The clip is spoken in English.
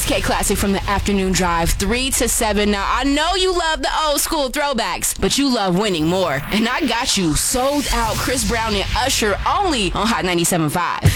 It's K Classic from the afternoon drive, 3 to 7. Now, I know you love the old school throwbacks, but you love winning more. And I got you. Sold Out, Chris Brown and Usher only on Hot 97.5.